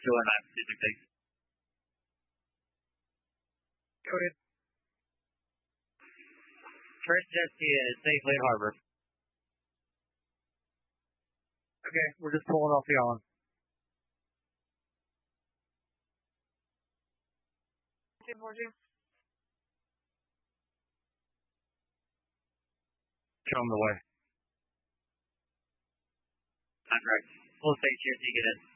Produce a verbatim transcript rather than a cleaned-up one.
two oh nine Pacific, thanks. Go ahead. First jet ski is safely at harbor. Okay, we're just pulling off the island. ten four two. Show them the way. Contract. Full stage here, so you get it.